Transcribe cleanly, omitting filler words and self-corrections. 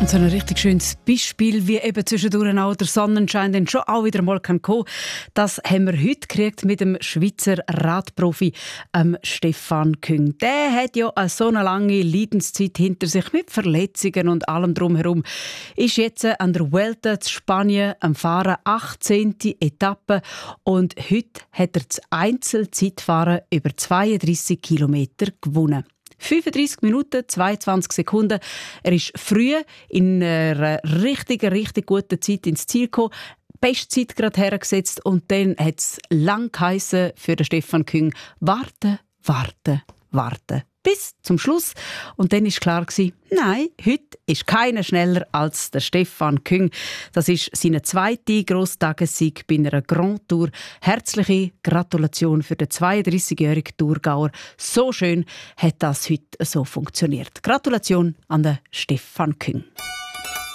Und so ein richtig schönes Beispiel, wie eben zwischendurch auch der Sonnenschein dann schon auch wieder mal kommen kann, das haben wir heute gekriegt mit dem Schweizer Radprofi Stefan Küng. Der hat ja so eine lange Leidenszeit hinter sich mit Verletzungen und allem drumherum. Ist jetzt an der Vuelta zu Spanien am Fahren, 18. Etappe. Und heute hat er das Einzelzeitfahren über 32 Kilometer gewonnen. 35 Minuten, 22 Sekunden. Er ist früh in einer richtig guten Zeit ins Ziel gekommen. Bestzeit gerade hergesetzt und dann hat es lang geheissen für den Stefan Küng. Warten. Bis zum Schluss. Und dann war klar, nein, heute ist keiner schneller als der Stefan Küng. Das ist seine zweite Grosstagessieg bei einer Grand Tour. Herzliche Gratulation für den 32-jährigen Thurgauer. So schön hat das heute so funktioniert. Gratulation an den Stefan Küng.